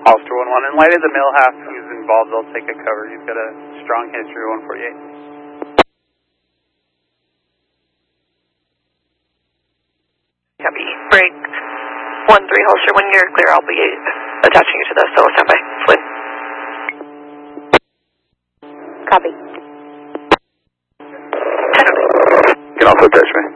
Hollister 1-1. In light of the mill half who's involved, they'll take a cover. He's got a strong history, 148. Copy. Break 1-3 Hollister. When you're clear, I'll be attaching you to the solo standby. Flynn. Copy. 10. You can also attach me.